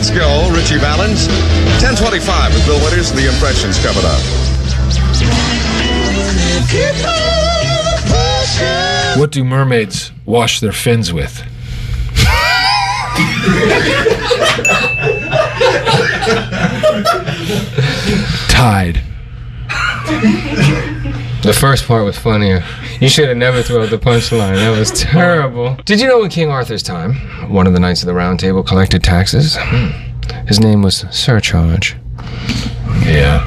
Let's go, Richie Valens. 10:25 with Bill Winters and the Impressions coming up. What do mermaids wash their fins with? Tide. The first part was funnier. You should have never thrown out the punchline. That was terrible. Did you know in King Arthur's time, one of the Knights of the Round Table collected taxes? His name was Surcharge. Yeah.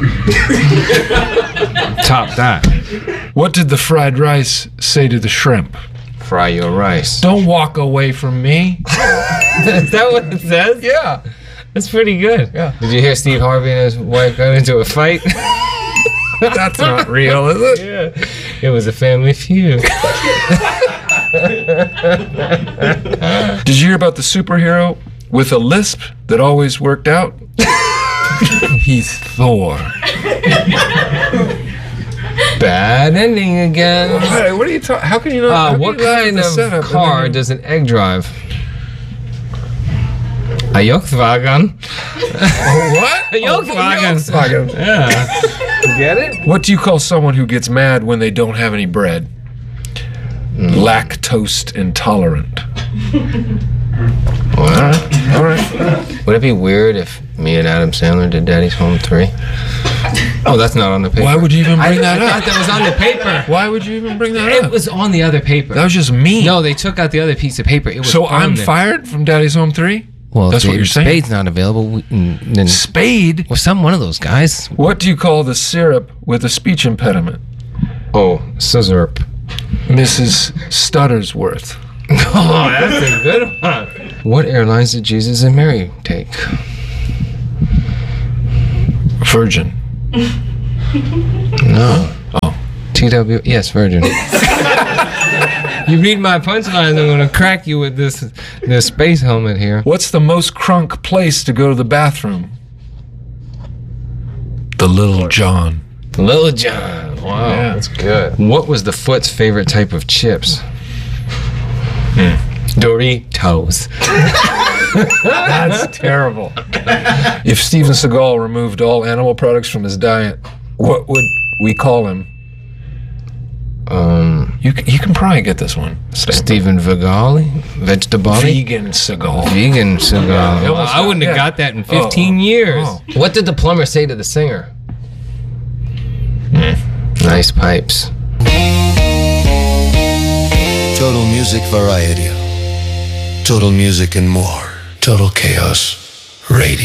Top that. What did the fried rice say to the shrimp? Fry your rice. Don't walk away from me. Is that what it says? Yeah. That's pretty good. Yeah. Did you hear Steve Harvey and his wife got into a fight? That's not real, is it? Yeah. It was a family feud. Did you hear about the superhero with a lisp that always worked out? He's Thor. Bad ending again. Hey, what are you talking? How can you not? What kind of car does an egg drive? A Volkswagen. What? A Volkswagen. Yeah. Get it? What do you call someone who gets mad when they don't have any bread? Lactose intolerant. All right. All right. Would it be weird if me and Adam Sandler did Daddy's Home 3? Oh, that's not on the paper. Why would you even bring that I up? thought that was on the paper. Why would you even bring that It up? was on the other paper. That was just mean. No, they took out the other piece of paper. It was So on I'm there. fired from Daddy's Home 3? Well, That's if what you're saying? Spade's not available. Then Spade? well, one of those guys. What do you call the syrup with a speech impediment? Oh, Scissorp. Mrs. Stuttersworth. Oh, that's a good one. What airlines did Jesus and Mary take? Virgin. No. Oh. TW. Yes, Virgin. You read my punchlines, I'm gonna crack you with this space helmet here. What's the most crunk place to go to the bathroom? The Little John. Little John. Wow, Yeah. that's good. What was the foot's favorite type of chips? Doritos. That's terrible. If Steven Seagal removed all animal products from his diet, what would we call him? You can probably get this one. Stephen Vigali? Vegetable? Vegan Seagal. Vegan Seagal. Yeah, Well, I wouldn't have yeah. got that in 15 years. Oh. What did the plumber say to the singer? Nice pipes. Total Music Variety. Total Music and more. Total Chaos Radio.